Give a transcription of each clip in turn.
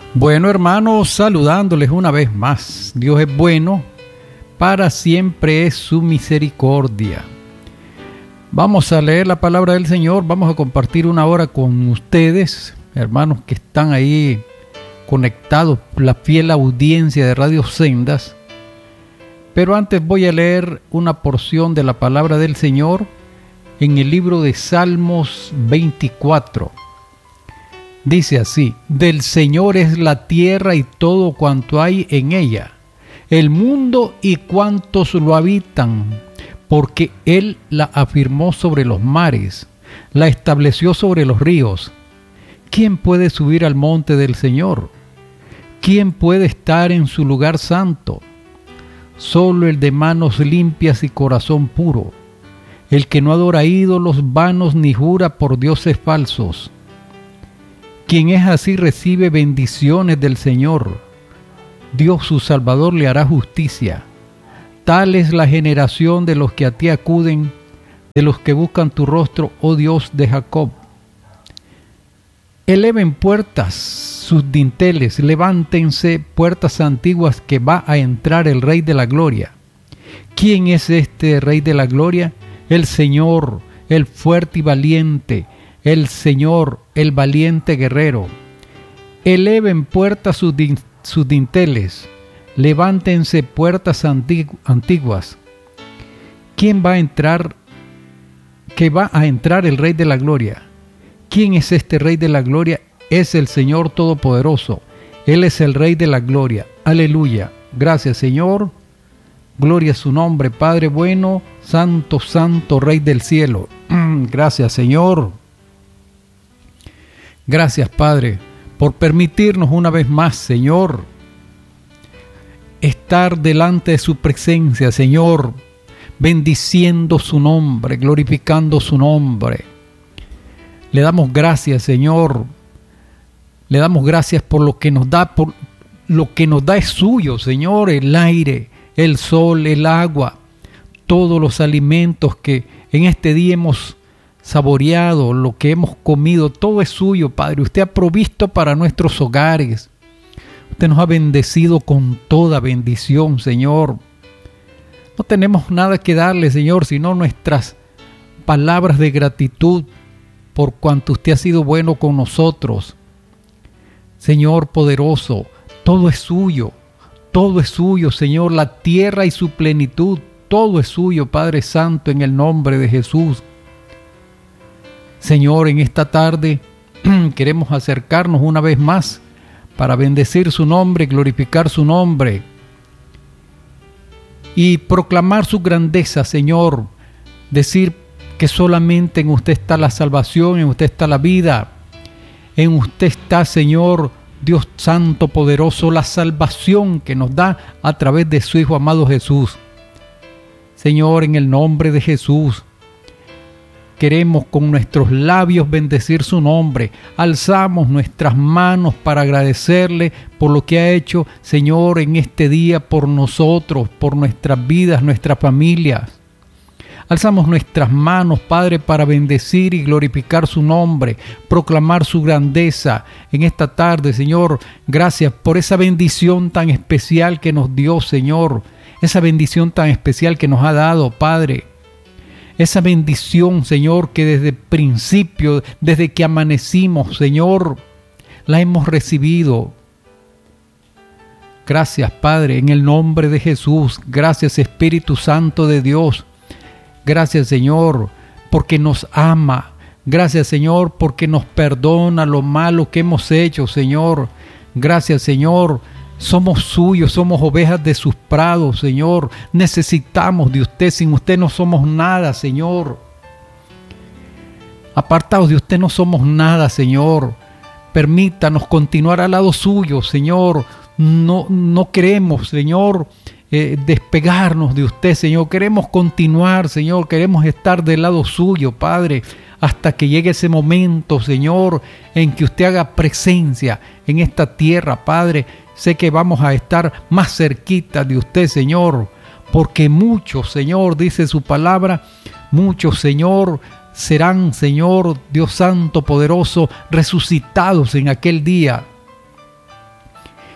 Bueno, hermanos, saludándoles una vez más. Dios es bueno, para siempre es su misericordia. Vamos a leer la palabra del Señor, vamos a compartir una hora con ustedes, hermanos que están ahí conectados, la fiel audiencia de Radio Sendas. Pero antes voy a leer una porción de la palabra del Señor en el libro de Salmos 24. Dice así: del Señor es la tierra y todo cuanto hay en ella, el mundo y cuantos lo habitan, porque Él la afirmó sobre los mares, la estableció sobre los ríos. ¿Quién puede subir al monte del Señor? ¿Quién puede estar en su lugar santo? Solo el de manos limpias y corazón puro, el que no adora ídolos vanos ni jura por dioses falsos. Quien es así recibe bendiciones del Señor. Dios su Salvador le hará justicia. Tal es la generación de los que a ti acuden, de los que buscan tu rostro, oh Dios de Jacob. Eleven puertas sus dinteles, levántense puertas antiguas, que va a entrar el Rey de la Gloria. ¿Quién es este Rey de la Gloria? El Señor, el fuerte y valiente, el Señor, el valiente guerrero. Eleven puertas sus dinteles, levántense puertas antiguas. ¿Quién va a entrar? Que va a entrar el Rey de la Gloria. ¿Quién es este Rey de la Gloria? Es el Señor Todopoderoso. Él es el Rey de la Gloria. Aleluya. Gracias, Señor. Gloria a su nombre, Padre bueno, santo, santo, Rey del cielo. Gracias, Señor. Gracias, Padre, por permitirnos una vez más, Señor, estar delante de su presencia, Señor, bendiciendo su nombre, glorificando su nombre. Le damos gracias, Señor. Le damos gracias por lo que nos da, por lo que nos da es suyo, Señor, el aire, el sol, el agua, todos los alimentos que en este día hemos saboreado, lo que hemos comido, todo es suyo, Padre. Usted ha provisto para nuestros hogares. Usted nos ha bendecido con toda bendición, Señor. No tenemos nada que darle, Señor, sino nuestras palabras de gratitud por cuanto usted ha sido bueno con nosotros. Señor poderoso, todo es suyo, Señor, la tierra y su plenitud, todo es suyo, Padre Santo, en el nombre de Jesús. Señor, en esta tarde queremos acercarnos una vez más para bendecir su nombre, glorificar su nombre y proclamar su grandeza, Señor. Decir que solamente en usted está la salvación, en usted está la vida, en usted está, Señor, Dios Santo, poderoso, la salvación que nos da a través de su Hijo amado Jesús. Señor, en el nombre de Jesús, queremos con nuestros labios bendecir su nombre. Alzamos nuestras manos para agradecerle por lo que ha hecho, Señor, en este día por nosotros, por nuestras vidas, nuestras familias. Alzamos nuestras manos, Padre, para bendecir y glorificar su nombre, proclamar su grandeza en esta tarde, Señor. Gracias por esa bendición tan especial que nos dio, Señor. Esa bendición tan especial que nos ha dado, Padre. Esa bendición, Señor, que desde el principio, desde que amanecimos, Señor, la hemos recibido. Gracias, Padre, en el nombre de Jesús. Gracias, Espíritu Santo de Dios. Gracias, Señor, porque nos ama. Gracias, Señor, porque nos perdona lo malo que hemos hecho, Señor. Gracias, Señor. Somos suyos, somos ovejas de sus prados, Señor. Necesitamos de usted. Sin usted no somos nada, Señor. Apartados de usted no somos nada, Señor. Permítanos continuar al lado suyo, Señor. No queremos, Señor, despegarnos de usted, Señor. Queremos continuar, Señor. Queremos estar del lado suyo, Padre, hasta que llegue ese momento, Señor, en que usted haga presencia en esta tierra, Padre. Sé que vamos a estar más cerquita de usted, Señor, porque muchos, Señor, dice su palabra, muchos, Señor, serán, Señor, Dios Santo, poderoso, resucitados en aquel día.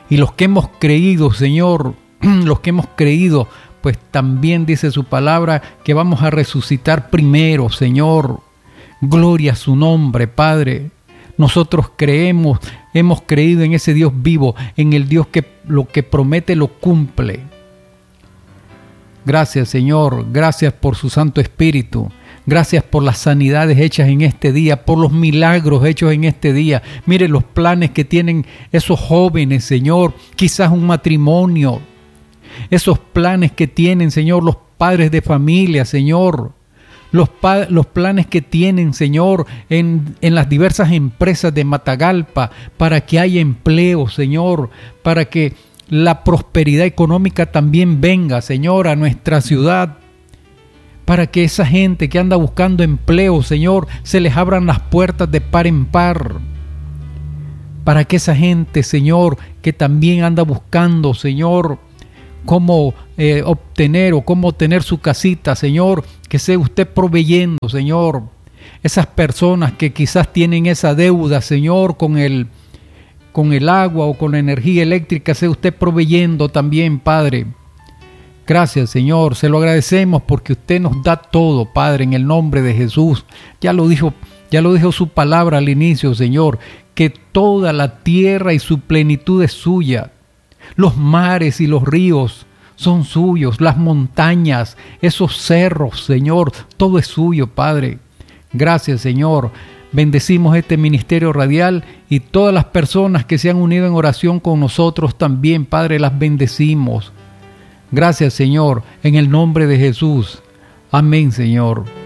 Y los que hemos creído, Señor, los que hemos creído, pues también dice su palabra que vamos a resucitar primero, Señor. Gloria a su nombre, Padre. Nosotros creemos, hemos creído en ese Dios vivo, en el Dios que lo que promete lo cumple. Gracias, Señor, gracias por su Santo Espíritu. Gracias por las sanidades hechas en este día, por los milagros hechos en este día. Mire los planes que tienen esos jóvenes, Señor, quizás un matrimonio. Esos planes que tienen, Señor, los padres de familia, Señor. Los planes que tienen, Señor, en las diversas empresas de Matagalpa para que haya empleo, Señor, para que la prosperidad económica también venga, Señor, a nuestra ciudad. Para que esa gente que anda buscando empleo, Señor, se les abran las puertas de par en par. Para que esa gente, Señor, que también anda buscando, Señor, cómo obtener o cómo tener su casita, Señor, que sea usted proveyendo, Señor. Esas personas que quizás tienen esa deuda, Señor, con el agua o con la energía eléctrica, sea usted proveyendo también, Padre. Gracias, Señor, se lo agradecemos porque usted nos da todo, Padre, en el nombre de Jesús. Ya lo dijo su palabra al inicio, Señor, que toda la tierra y su plenitud es suya. Los mares y los ríos son suyos, las montañas, esos cerros, Señor, todo es suyo, Padre. Gracias, Señor. Bendecimos este ministerio radial y todas las personas que se han unido en oración con nosotros también, Padre, las bendecimos. Gracias, Señor, en el nombre de Jesús. Amén, Señor.